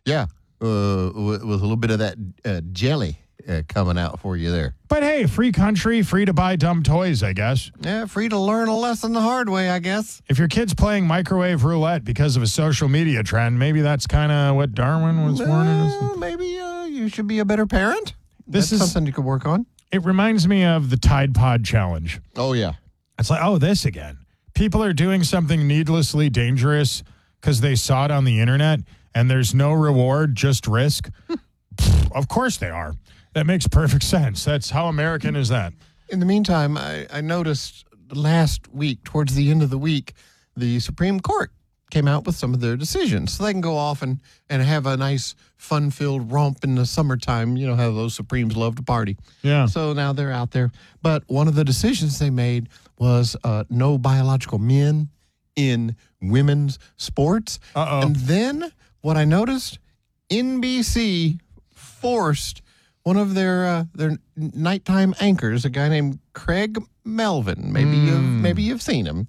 Yeah, with a little bit of that jelly coming out for you there. But hey, free country, free to buy dumb toys, I guess. Yeah, free to learn a lesson the hard way, I guess. If your kid's playing microwave roulette because of a social media trend, maybe that's kind of what Darwin was warning us. Maybe you should be a better parent. This That's is something you could work on. It reminds me of the Tide Pod Challenge. Oh, yeah. It's like, oh, this again. People are doing something needlessly dangerous because they saw it on the internet and there's no reward, just risk. Of course they are. That makes perfect sense. That's how American is that. In the meantime, I noticed last week, towards the end of the week, the Supreme Court came out with some of their decisions. So they can go off and have a nice fun-filled romp in the summertime. You know how those Supremes love to party. Yeah. So now they're out there. But one of the decisions they made was no biological men in women's sports. Uh-oh. And then what I noticed, NBC forced one of their nighttime anchors, a guy named Craig Melvin. Maybe you've seen him.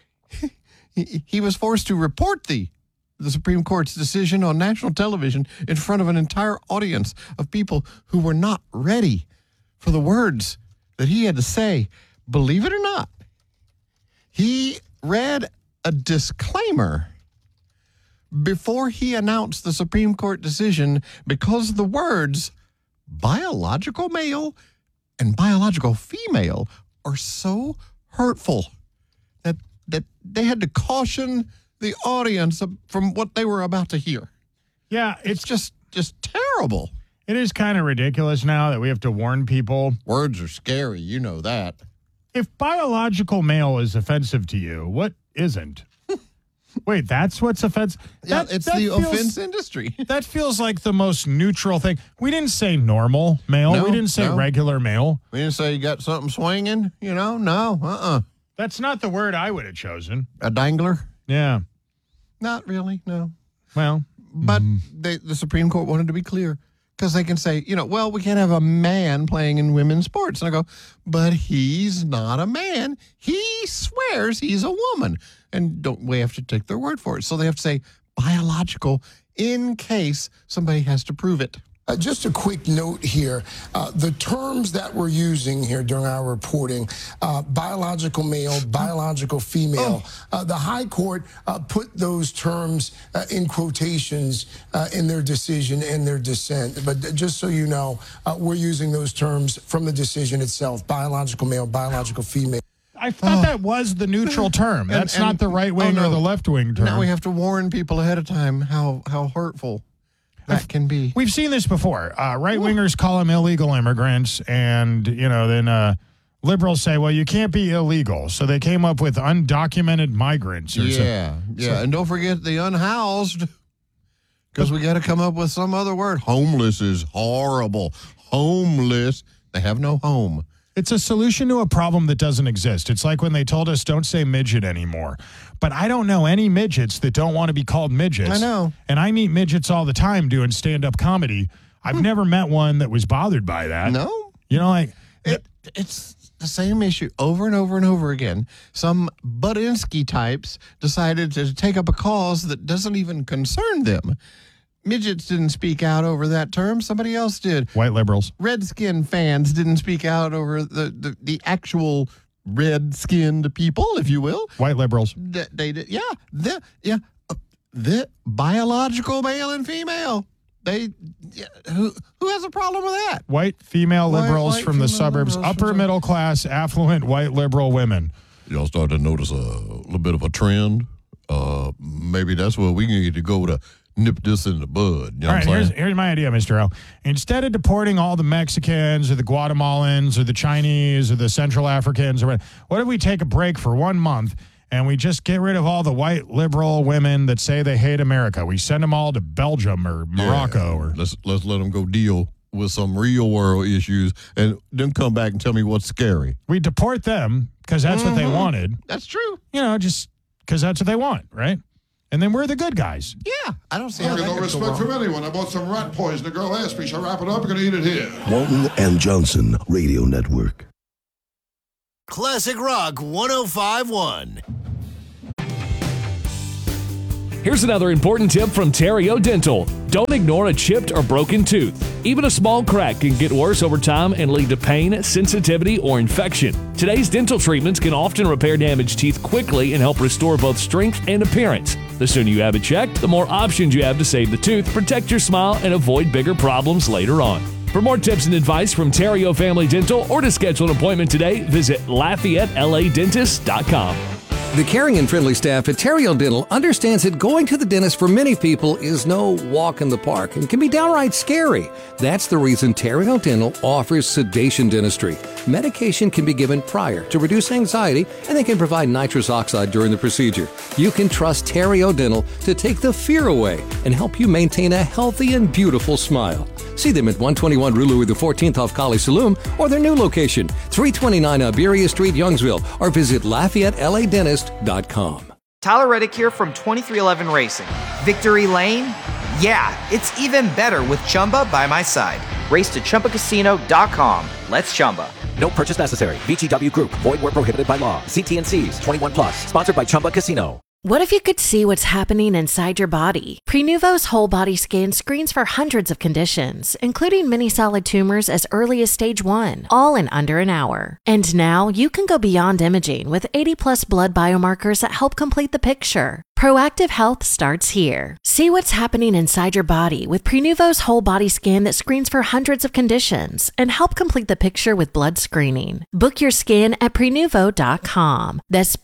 He was forced to report the Supreme Court's decision on national television in front of an entire audience of people who were not ready for the words that he had to say. Believe it or not, he read a disclaimer before he announced the Supreme Court decision because the words biological male and biological female are so hurtful that they had to caution the audience from what they were about to hear. Yeah, It's just terrible. it is kind of ridiculous now that we have to warn people. Words are scary, you know that. If biological male is offensive to you, what isn't? Wait, that's what's offensive? Yeah, it's the offense industry. That feels like the most neutral thing. We didn't say normal male. No, We didn't say no. regular male. We didn't say you got something swinging, no, That's not the word I would have chosen. a dangler. Yeah. Not really, no. Well, But the Supreme Court wanted to be clear because they can say, well, we can't have a man playing in women's sports. And I go, but he's not a man. He swears he's a woman. And don't we have to take their word for it? So they have to say biological in case somebody has to prove it. Just a quick note here. The terms that we're using here during our reporting, biological male, biological female, the High Court put those terms in quotations in their decision and their dissent. But just so you know, we're using those terms from the decision itself, biological male, biological female. I thought that was the neutral term. That's not the right wing or the left wing term. Now we have to warn people ahead of time how hurtful that can be. We've seen this before. Right wingers call them illegal immigrants, and then liberals say, "Well, you can't be illegal." So they came up with undocumented migrants. Or And don't forget the unhoused, because we got to come up with some other word. Homeless is horrible. Homeless, they have no home. It's a solution to a problem that doesn't exist. It's like when they told us don't say midget anymore. But I don't know any midgets that don't want to be called midgets. I know. And I meet midgets all the time doing stand-up comedy. I've never met one that was bothered by that. No. It's the same issue over and over and over again. Some Budinsky types decided to take up a cause that doesn't even concern them. Midgets didn't speak out over that term. Somebody else did. White liberals. Redskin fans didn't speak out over the actual red-skinned people, if you will. White liberals. They did. The biological male and female. Who has a problem with that? White female liberals White from the female suburbs. liberals Upper from middle class, affluent, white liberal women. Y'all start to notice a little bit of a trend. Maybe that's where we need to go to nip this in the bud. You know All right, what I'm saying? here's my idea, Mr. O. Instead of deporting all the Mexicans or the Guatemalans or the Chinese or the Central Africans, or what if we take a break for 1 month and we just get rid of all the white liberal women that say they hate America? We send them all to Belgium or Morocco. Or Let's let them go deal with some real world issues and then come back and tell me what's scary. we deport them because that's what they wanted. That's true. Just because that's what they want, right? And then we're the good guys. Yeah, I don't see I how get that no could go respect from wrong. anyone. I bought some rat poison. The girl asked me, shall I wrap it up? I'm going to eat it here. Walton and Johnson Radio Network. Classic Rock 105.1. Here's another important tip from Terrio Dental. Don't ignore a chipped or broken tooth. Even a small crack can get worse over time and lead to pain, sensitivity, or infection. Today's dental treatments can often repair damaged teeth quickly and help restore both strength and appearance. The sooner you have it checked, the more options you have to save the tooth, protect your smile, and avoid bigger problems later on. For more tips and advice from Terrio Family Dental or to schedule an appointment today, visit LafayetteLADentist.com. The caring and friendly staff at Terrio Dental understands that going to the dentist for many people is no walk in the park and can be downright scary. That's the reason Terrio Dental offers sedation dentistry. Medication can be given prior to reduce anxiety, and they can provide nitrous oxide during the procedure. You can trust Terrio Dental to take the fear away and help you maintain a healthy and beautiful smile. See them at 121 Rue Louis XIV off College Saloon or their new location, 329 Iberia Street, Youngsville, or visit LafayetteLADentist.com. Tyler Reddick here from 2311 Racing. Victory Lane? Yeah, it's even better with Chumba by my side. Race to ChumbaCasino.com. Let's Chumba. No purchase necessary. VGW Group. Void where prohibited by law. See T&Cs. 21 plus. Sponsored by Chumba Casino. What if you could see what's happening inside your body? Prenuvo's whole body scan screens for hundreds of conditions, including many solid tumors as early as stage 1, all in under an hour. And now you can go beyond imaging with 80-plus blood biomarkers that help complete the picture. Proactive health starts here. See what's happening inside your body with Prenuvo's whole body scan that screens for hundreds of conditions and help complete the picture with blood screening. Book your scan at Prenuvo.com. That's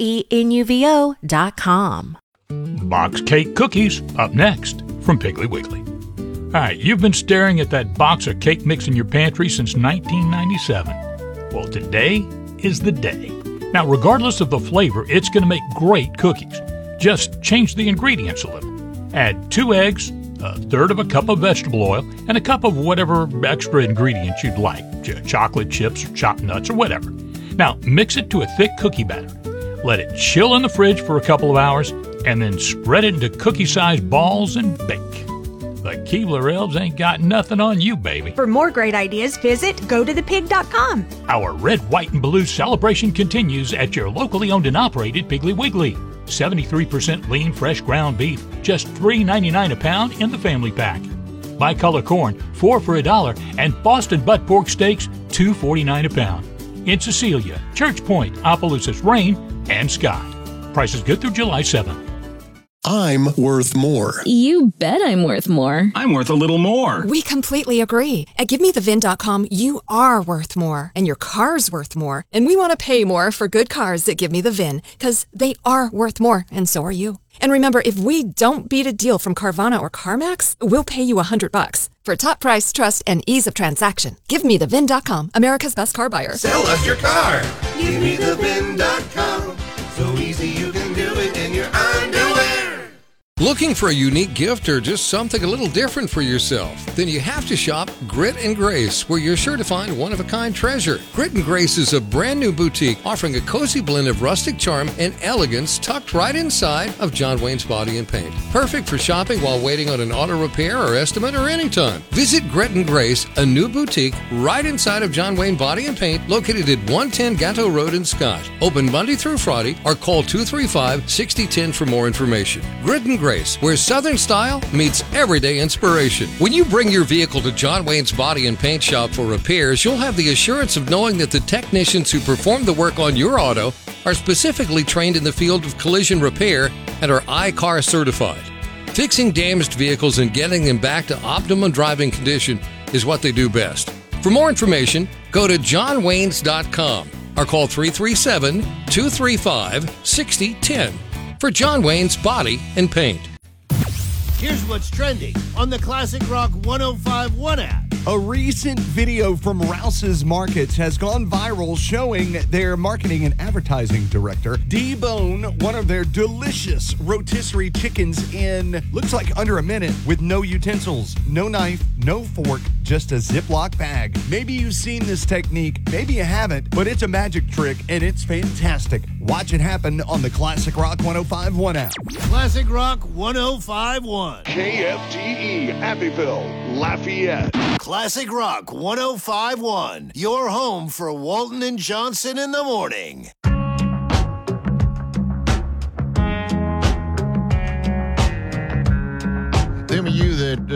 Prenuvo.com. Box cake cookies up next from Piggly Wiggly. All right, you've been staring at that box of cake mix in your pantry since 1997. Well, today is the day. Now, regardless of the flavor, it's going to make great cookies. Just change the ingredients a little. Add 2 eggs, a third of a cup of vegetable oil, and a cup of whatever extra ingredients you'd like, chocolate chips or chopped nuts or whatever. Now, mix it to a thick cookie batter. Let it chill in the fridge for a couple of hours, and then spread it into cookie-sized balls and bake. The Keebler Elves ain't got nothing on you, baby. For more great ideas, visit GoToThePig.com. Our red, white, and blue celebration continues at your locally owned and operated Piggly Wiggly. 73% lean, fresh ground beef, just $3.99 a pound in the family pack. Bicolor corn, 4 for $1, and Boston butt pork steaks, $2.49 a pound. In Cecilia, Church Point, Opelousas, Rain, and Scott. Prices good through July 7th. I'm worth more. You bet I'm worth more. I'm worth a little more. We completely agree. At GiveMeTheVIN.com, you are worth more, and your car's worth more. And we want to pay more for good cars that Give Me the VIN, because they are worth more, and so are you. And remember, if we don't beat a deal from Carvana or CarMax, we'll pay you $100. For top price, trust, and ease of transaction, GiveMeTheVIN.com, America's best car buyer. Sell us your car. GiveMeTheVIN.com. So easy you can do it in your underwear. Looking for a unique gift or just something a little different for yourself? Then you have to shop Grit and Grace, where you're sure to find one-of-a-kind treasure. Grit and Grace is a brand new boutique offering a cozy blend of rustic charm and elegance tucked right inside of John Wayne's Body and Paint. Perfect for shopping while waiting on an auto repair or estimate or anytime. Visit Grit and Grace, a new boutique right inside of John Wayne Body and Paint, located at 110 Gatto Road in Scott. Open Monday through Friday, or call 235-6010 for more information. Grit and Grace, where Southern style meets everyday inspiration. When you bring your vehicle to John Wayne's Body and Paint Shop for repairs, you'll have the assurance of knowing that the technicians who perform the work on your auto are specifically trained in the field of collision repair and are I-CAR certified. Fixing damaged vehicles and getting them back to optimum driving condition is what they do best. For more information, go to johnwaynes.com or call 337-235-6010 for John Wayne's Body and Paint. Here's what's trending on the Classic Rock 105.1 app. A recent video from Rouse's Markets has gone viral showing their marketing and advertising director debone one of their delicious rotisserie chickens in, looks like under a minute, with no utensils, no knife, no fork, just a Ziploc bag. Maybe you've seen this technique, maybe you haven't, but it's a magic trick and it's fantastic. Watch it happen on the Classic Rock 105.1 app. Classic Rock 105.1. KFTE, Abbeville, Lafayette. Classic Rock 105.1. Your home for Walton and Johnson in the morning. them of you